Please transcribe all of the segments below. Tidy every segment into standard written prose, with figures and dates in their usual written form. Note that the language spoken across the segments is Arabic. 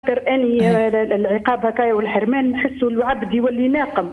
اني العقاب هكايا والحرمان نحسوا العبد يولي ناقم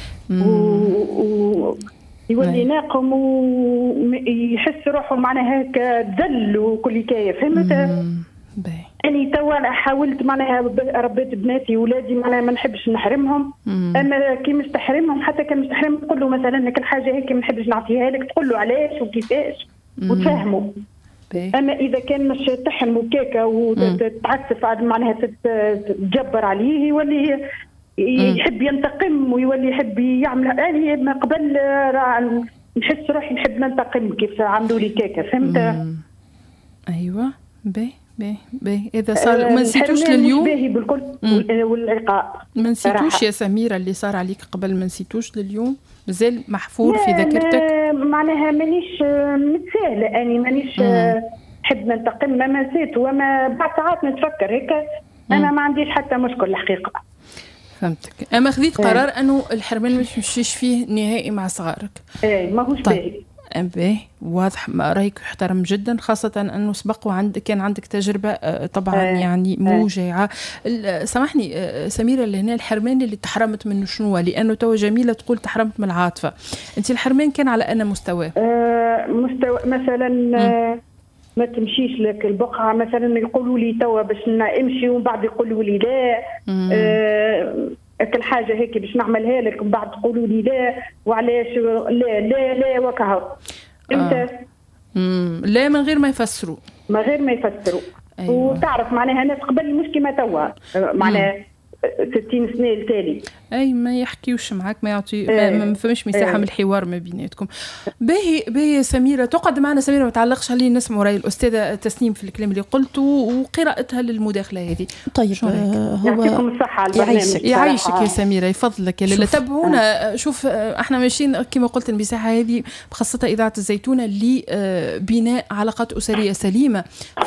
يولي ناقم ويحس روحه معناها هكا ذل وكل كايه فهمت. اني توا حاولت معناها ربيت بناتي ولادي معناها ما نحبش نحرمهم اما كي مش تحرمهم حتى كان مش تحرمهم تقول له مثلا كل حاجه هيك ما نحبش نعطيها لك تقول له علاش وكيفاش وتفهموا. اما اذا كان مش تحرم وكاكا وتتعسف معناها تتجبر عليه يولي يحب ينتقم ويولي يحب يعمل. انا ما قبل نحس روحي نحب ننتقم كيف عملوا لي كاكا فهمت. ايوه باهي اذا صار ما نسيتوش لليوم باهي بالكل والعقاب ما نسيتوش يا سميرة اللي صار عليك قبل ما نسيتوش لليوم مازال محفور في ذاكرتك؟ معناها مانيش متساهله اني مانيش نحب ننتقم ما نسيت وما بعد ساعات نتفكر هيك انا ما عنديش حتى مشكل الحقيقه. فهمتك. اما خذيت قرار انه الحرمان مش مشيش فيه نهائي مع صغارك. ماهوش باهي. باهي واضح رايك يحترم جدا خاصة أنه سبق كان عندك تجربة طبعا يعني موجعة. سامحني سميرة اللي هنا الحرمان اللي تحرمت منه شنو؟ لأنه تو جميلة تقول تحرمت من العاطفة. أنت الحرمان كان على أنا مستوى مستوى مثلا ما تمشيش لك البقعة مثلا يقولوا لي توا باش امشي ومن بعد يقولوا لي لا كل حاجه هيك باش نعملها لك ومن بعد تقولوا لي لا وعلاش لا لا لا وكهو انت لا من غير ما يفسروا أيوة. وتعرف معناها ناس قبل مش كيما توا معناها 60 سنه التالي اي ما يحكيوش معك ما يعطي ما فماش مساحه من الحوار ما بيناتكم. باهي سميره تقعد معنا. سميره ما تعلقش عليه نسمع راي الاستاذه تسنيم في الكلام اللي قلته وقراءتها للمداخله هذه. طيب يعطيكم الصحه على البرنامج. يعيشك يا سميره يفضلك يا لاله. تابعونا. شوف احنا ماشيين كما قلت المساحه هذه خاصه اذاعه الزيتونه لبناء علاقات اسريه سليمه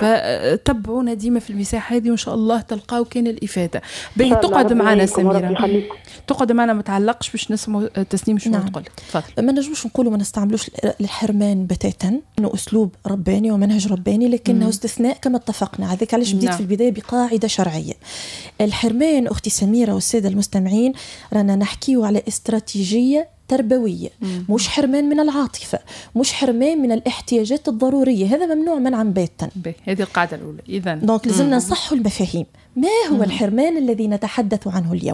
فتابعونا ديما في المساحه هذه وان شاء الله تلقاو كان الافاده. باهي تقعد معنا سميره تقعد معنا ما تعلقش باش نسمع تسنيم شنو تقول. تفضل. ما نجموش نقولوا ما نستعملوش الحرمان بتاتا انه اسلوب رباني ومنهج رباني لكنه استثناء كما اتفقنا. هذاك علاش بديت في البدايه بقاعده شرعيه. الحرمان اختي سميره والساده المستمعين رانا نحكيو على استراتيجيه تربوية مش حرمان من العاطفة مش حرمان من الاحتياجات الضرورية. هذا ممنوع منعا باتا. هذه القاعدة الأولى. إذن دونك لازمنا نصحوا المفاهيم. ما هو الحرمان الذي نتحدث عنه اليوم؟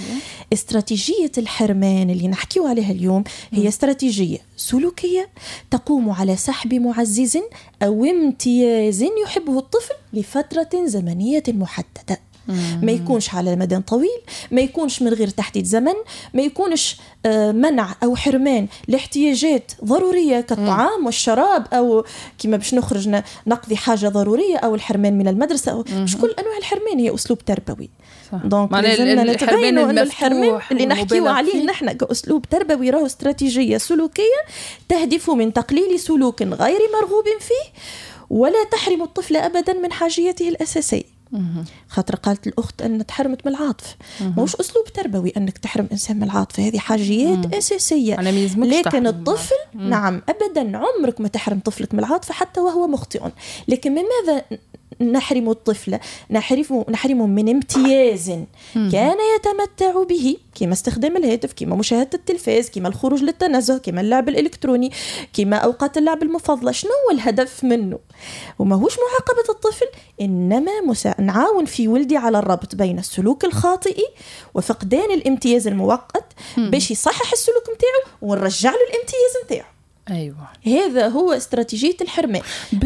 استراتيجية الحرمان اللي نحكيو عليها اليوم هي استراتيجية سلوكية تقوم على سحب معزز أو امتياز يحبه الطفل لفترة زمنية محددة. ما يكونش على مدى طويل ما يكونش من غير تحديد زمن ما يكونش منع أو حرمان لاحتياجات ضرورية كالطعام والشراب أو كما باش نخرج نقضي حاجة ضرورية أو الحرمان من المدرسة أو مش كل أنواع الحرمان هي أسلوب تربوي. دونك لازمنا نتبينوا أن الحرمان اللي نحكيو عليه نحن كأسلوب تربوي راهو استراتيجية سلوكية تهدف من تقليل سلوك غير مرغوب فيه ولا تحرم الطفل أبدا من حاجيته الأساسية. خاطر قالت الأخت أن تحرمت من العاطفة مش أسلوب تربوي أنك تحرم إنسان من العاطفة. هذه حاجيات أساسية لكن الطفل نعم أبدا عمرك ما تحرم طفلك من العاطفة حتى وهو مخطئ. لكن من ماذا نحرم الطفل؟ نحرمه من امتياز كان يتمتع به كما استخدام الهاتف كما مشاهدة التلفاز كما الخروج للتنزه كما اللعب الإلكتروني كما أوقات اللعب المفضلة. شنو هو الهدف منه؟ وما هوش معاقبة الطفل إنما نعاون في ولدي على الربط بين السلوك الخاطئ وفقدان الامتياز المؤقت باش يصحح السلوك متاعه ونرجع له الامتياز متاعه. أيوة. هذا هو استراتيجية الحرمان.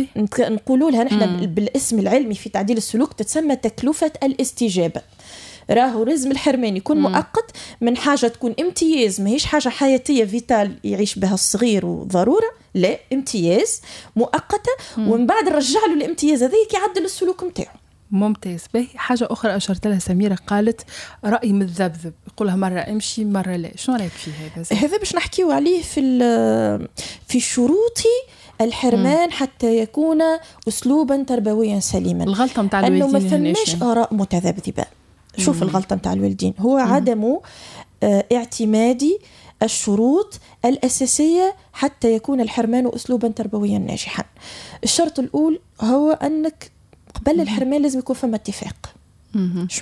نقولوا لها نحن بالاسم العلمي في تعديل السلوك تتسمى تكلفة الاستجابة. راهو لازم الحرمان يكون مؤقت من حاجة تكون امتياز ما هيش حاجة حياتية فيتال يعيش بها الصغير وضرورة لا امتياز مؤقتة ومن بعد نرجع له الامتياز هذيك يعدل السلوك متاعه. ممتاز. باهي حاجة أخرى أشرت لها سميرة قالت رأي متذبذب يقولها مرة امشي مرة لا. شنو رأيك في هذا باش نحكيو عليه في شروط الحرمان حتى يكون أسلوبا تربويا سليما. الغلطة متاع الوالدين أنه ما فماش آراء متذبذبة. شوف الغلطة متاع الوالدين هو عدم اعتماد الشروط الأساسية حتى يكون الحرمان أسلوبا تربويا ناجحا. الشرط الأول هو أنك قبل الحرمان لازم يكون فما اتفاق. Je